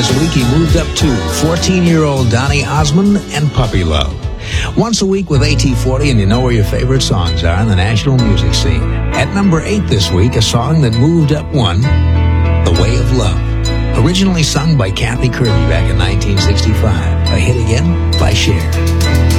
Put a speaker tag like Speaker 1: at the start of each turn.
Speaker 1: this week, he moved up to 14-year-old Donny Osmond and Puppy Love. Once a week with AT40, and you know where your favorite songs are in the national music scene. At number 8 this week, a song that moved up one, The Way of Love. Originally sung by Kathy Kirby back in 1965. A hit again by Cher.